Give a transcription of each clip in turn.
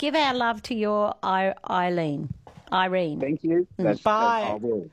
Give our love to your Irene. Thank you. Bye. I will.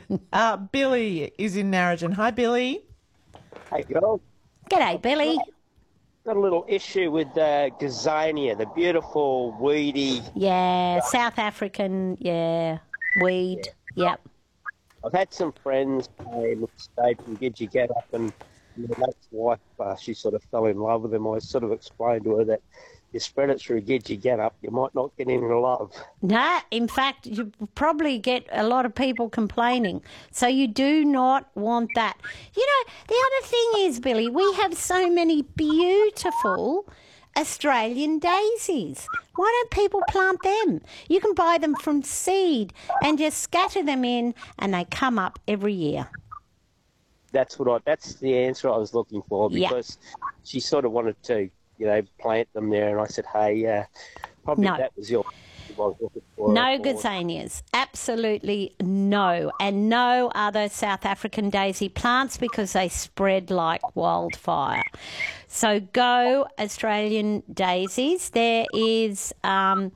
Billy is in Narrogin. Hi, Billy. Hey, girl. G'day, Billy. Got a little issue with gazania, the beautiful, weedy... Yeah, South African, weed. Yep. I've had some friends stay from Gidgee Get Up, and my mate's wife, she sort of fell in love with him. I sort of explained to her that you spread it through Gidgee Get Up, you might not get any love. No, in fact, you probably get a lot of people complaining. So you do not want that. You know, the other thing is, Billy, we have so many beautiful Australian daisies. Why don't people plant them? You can buy them from seed and just scatter them in, and they come up every year. That's the answer I was looking for, because she sort of wanted to, plant them there, and I said, hey, probably that was your... I was looking for. No gazanias, absolutely no, and no other South African daisy plants because they spread like wildfire. So go Australian daisies. There is John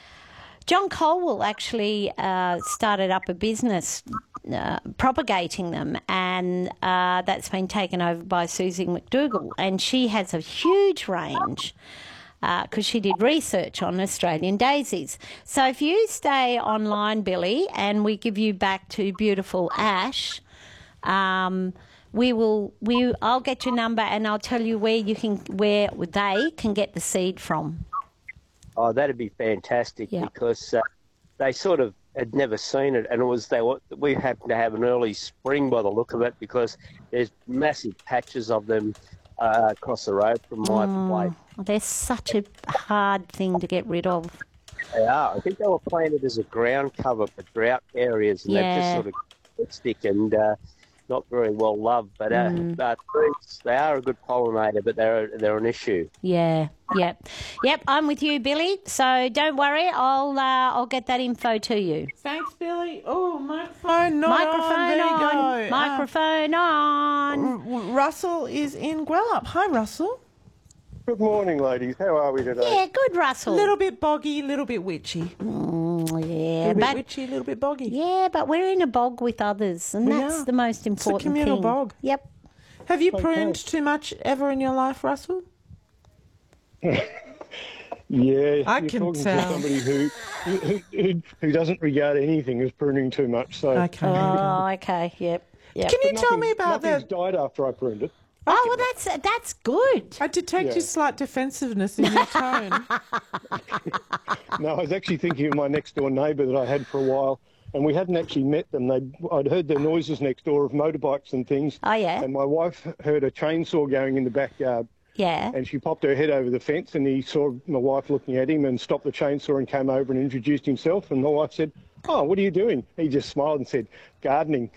Colwell actually started up a business propagating them, and that's been taken over by Susie McDougall, and she has a huge range because she did research on Australian daisies. So if you stay online, Billy, and we give you back to beautiful Ash, I'll get your number and I'll tell you where they can get the seed from. Oh, that'd be fantastic, because they sort of had never seen it, and we happened to have an early spring by the look of it, because there's massive patches of them across the road from my place. They're such a hard thing to get rid of. They are. I think they were planted as a ground cover for drought areas, and they've just sort of stick and not very well loved. But trees, they are a good pollinator, but they're an issue. Yep. I'm with you, Billy. So don't worry. I'll get that info to you. Thanks, Billy. Oh, microphone not Microphone on. There you go. Microphone on. Russell is in Gwelup. Hi, Russell. Good morning, ladies. How are we today? Yeah, good, Russell. A little bit boggy, a little bit witchy. Yeah, a little bit witchy, a little bit boggy. Yeah, but we're in a bog with others, and that's the most important it's a communal thing. Bog. Yep. Have you pruned too much ever in your life, Russell? Yeah, I you're can talking tell. to somebody who doesn't regard anything as pruning too much. So Okay. Oh, okay. Yep. Can you tell me about nothing's that? died after I pruned it. Oh, well, that's good. I detect your slight defensiveness in your tone. No, I was actually thinking of my next door neighbour that I had for a while, and we hadn't actually met them. I'd heard their noises next door of motorbikes and things. Oh, yeah. And my wife heard a chainsaw going in the backyard. Yeah. And she popped her head over the fence, and he saw my wife looking at him and stopped the chainsaw and came over and introduced himself. And my wife said, "Oh, what are you doing?" He just smiled and said, "Gardening."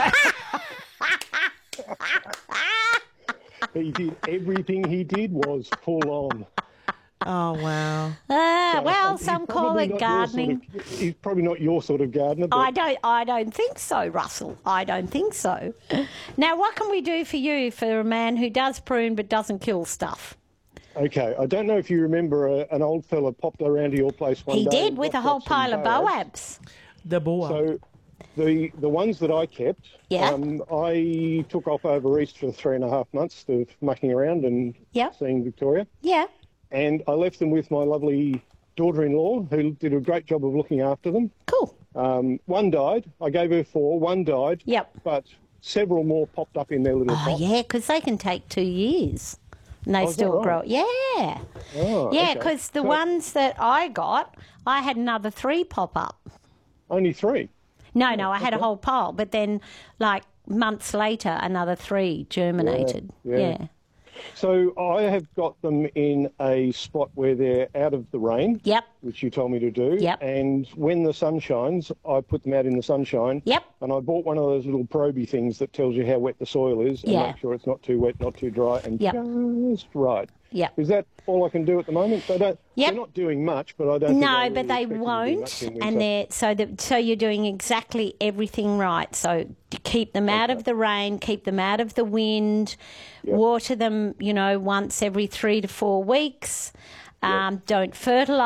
He did everything he did was full on. Oh, wow. Well, some call it gardening. He's probably not your sort of gardener. But I don't think so, Russell. I don't think so. Now, what can we do for you for a man who does prune but doesn't kill stuff? Okay, I don't know if you remember an old fella popped around to your place one day. He did, with a whole pile of boabs. The boa. So the ones that I kept, I took off over east for 3.5 months of mucking around and seeing Victoria. Yeah. And I left them with my lovely daughter-in-law, who did a great job of looking after them. Cool. One died. I gave her 4. One died. Yep. But several more popped up in their little pots. Oh, yeah, because they can take 2 years. And they still grow. Yeah. Oh, yeah, because the ones that I got, I had another 3 pop up. Only 3? No, I had a whole pile. But then, like, months later, another 3 germinated. Yeah. So I have got them in a spot where they're out of the rain. Yep. Which you told me to do. Yep. And when the sun shines, I put them out in the sunshine. Yep. And I bought one of those little proby things that tells you how wet the soil is and make sure it's not too wet, not too dry, and just right. Yep. Is that all I can do at the moment? They're not doing much, but I don't think No, but they won't. And so you're doing exactly everything right. So keep them out of the rain, keep them out of the wind, water them, once every 3 to 4 weeks. Don't fertilise